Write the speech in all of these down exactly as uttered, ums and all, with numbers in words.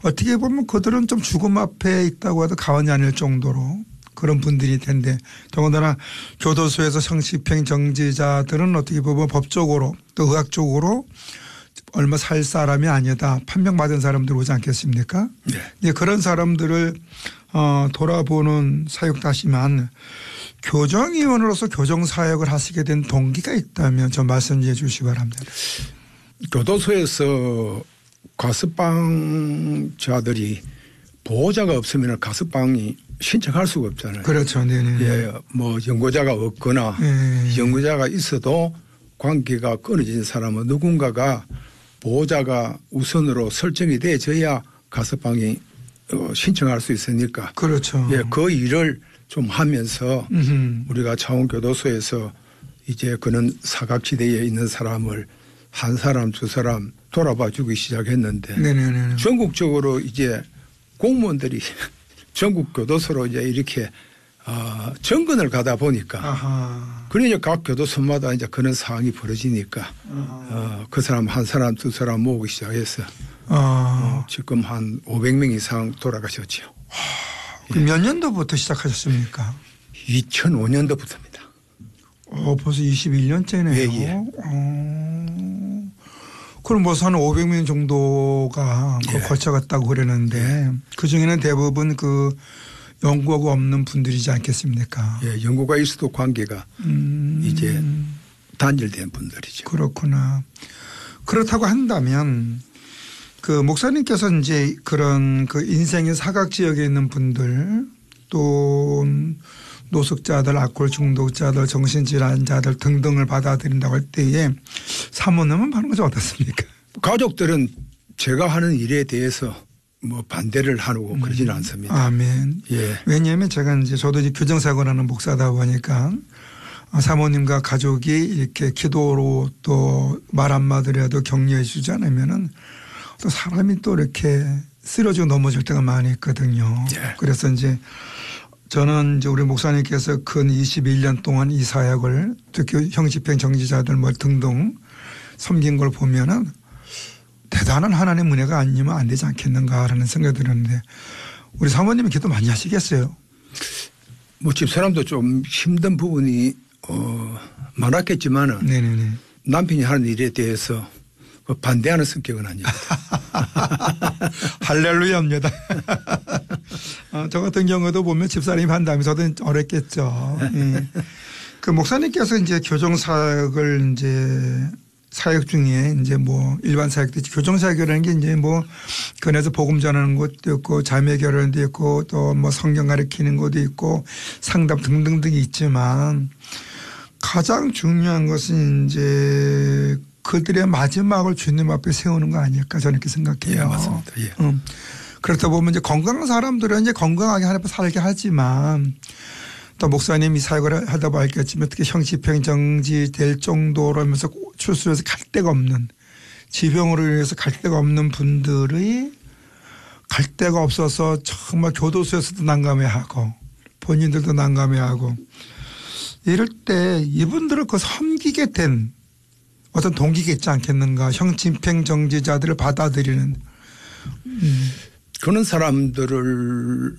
어떻게 보면 그들은 좀 죽음 앞에 있다고 해도 과언이 아닐 정도로 그런 분들일 텐데 더군다나 교도소에서 성집행 정지자들은 어떻게 보면 법적으로 또 의학적으로 얼마 살 사람이 아니다. 판명받은 사람들 오지 않겠습니까? 네. 그런 사람들을 어, 돌아보는 사역다시만 교정위원으로서 교정사역을 하시게 된 동기가 있다면 좀 말씀해 주시기 바랍니다. 교도소에서 가석방자들이 보호자가 없으면 가석방이 신청할 수가 없잖아요. 그렇죠. 네네. 예, 뭐 연고자가 없거나 네. 연고자가 있어도 관계가 끊어진 사람은 누군가가 보호자가 우선으로 설정이 돼져야 가석방이 신청할 수 있으니까. 그렇죠. 예, 그 일을 좀 하면서 음흠. 우리가 창원교도소에서 이제 그런 사각지대에 있는 사람을 한 사람 두 사람 돌아봐 주기 시작했는데 네네네. 전국적으로 이제 공무원들이 전국 교도소로 이제 이렇게 어, 정근을 가다 보니까 아하. 그러니까 각 교도소마다 이제 그런 상황이 벌어지니까 어, 그 사람 한 사람 두 사람 모으기 시작해서 어, 지금 한 오백 명 이상 돌아가셨죠. 예. 몇 년도부터 시작하셨습니까? 이천오 년도부터입니다. 어, 벌써 이십일 년째네요. 예, 예. 어, 그럼 벌써 한 오백 명 정도가 예. 거쳐갔다고 그러는데 그중에는 대부분 그 연고가 없는 분들이지 않겠습니까? 예, 연고가 있어도 관계가 음. 이제 단절된 분들이죠. 그렇구나. 그렇다고 한다면 그 목사님께서 이제 그런 그 인생의 사각 지역에 있는 분들 또 노숙자들, 알코올 중독자들, 정신질환자들 등등을 받아들인다고 할 때에 사모님은 반응이 좀 어떻습니까? 가족들은 제가 하는 일에 대해서 뭐 반대를 하고 음. 그러지는 않습니다. 아멘. 예. 왜냐하면 제가 이제 저도 이제 교정사역을 하는 목사다 보니까 사모님과 가족이 이렇게 기도로 또 말 한마디라도 격려해 주지 않으면은 또 사람이 또 이렇게 쓰러지고 넘어질 때가 많이 있거든요. 예. 그래서 이제 저는 이제 우리 목사님께서 근 이십일 년 동안 이 사역을 특히 형집행 정지자들 뭐 등등 섬긴 걸 보면은 대단한 하나님의 은혜가 아니면 안 되지 않겠는가라는 생각이 들었는데 우리 사모님이 기도 많이 하시겠어요? 뭐 집사람도 좀 힘든 부분이 어 많았겠지만은 네네네. 남편이 하는 일에 대해서 반대하는 성격은 아닙니다. 할렐루야입니다. 어, 저 같은 경우도 보면 집사람이 한다면 저도 어렵겠죠. 예. 그 목사님께서 이제 교정사역을 이제 사역 중에 이제 뭐 일반 사역도 있지 교정사역이라는 게 이제 뭐 근에서 복음 전하는 것도 있고 자매 결혼도 있고 또 뭐 성경 가르치는 것도 있고 상담 등등등이 있지만 가장 중요한 것은 이제 그들의 마지막을 주님 앞에 세우는 거 아닐까 저는 이렇게 생각해요. 예, 맞습니다. 예. 음. 그렇다 보면 이제 건강한 사람들은 이제 건강하게 하나님 살게 하지만 또 목사님이 사역을 하다 보면 알겠지만 특히 형집행 정지 될 정도로 하면서 출소해서 갈 데가 없는 지병으로 인해서 갈 데가 없는 분들의 갈 데가 없어서 정말 교도소에서도 난감해하고 본인들도 난감해하고 이럴 때 이분들을 그 섬기게 된 어떤 동기가 있지 않겠는가. 형집행 정지자들을 받아들이는. 음. 그런 사람들을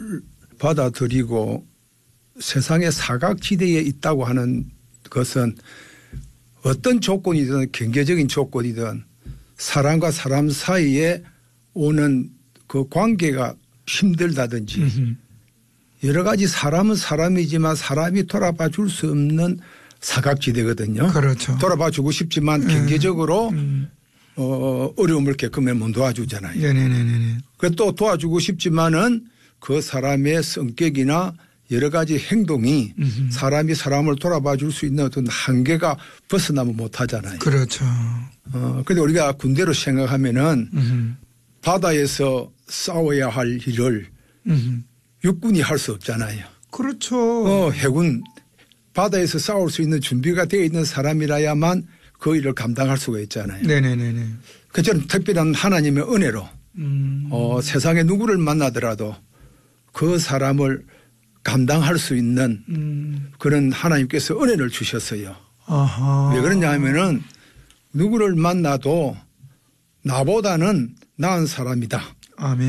받아들이고 세상의 사각지대에 있다고 하는 것은 어떤 조건이든 경제적인 조건이든 사람과 사람 사이에 오는 그 관계가 힘들다든지 음흠. 여러 가지 사람은 사람이지만 사람이 돌아봐 줄 수 없는 사각지대거든요. 그렇죠. 돌아봐 주고 싶지만 음. 경제적으로 음. 어, 어려움을 겪으면 못 도와주잖아요. 네네네네. 또 도와주고 싶지만은 그 사람의 성격이나 여러 가지 행동이 음흠. 사람이 사람을 돌아봐 줄 수 있는 어떤 한계가 벗어나면 못 하잖아요. 그렇죠. 어, 근데 우리가 군대로 생각하면은 음흠. 바다에서 싸워야 할 일을 음흠. 육군이 할 수 없잖아요. 그렇죠. 어, 해군 바다에서 싸울 수 있는 준비가 되어 있는 사람이라야만 그 일을 감당할 수가 있잖아요. 네네네네. 그처럼 특별한 하나님의 은혜로 음. 어, 세상에 누구를 만나더라도 그 사람을 감당할 수 있는 음. 그런 하나님께서 은혜를 주셨어요. 아하. 왜 그러냐 하면은 누구를 만나도 나보다는 나은 사람이다. 아멘.